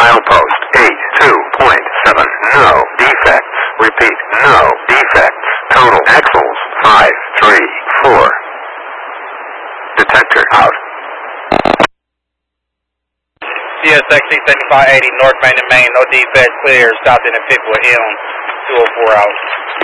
Milepost 82.7. No defects. Repeat, no defects. Total axles 534. Detector out. CSXC 7580 North Main and Main, no defects, clear. Stopped in at Pickwood M 204 out.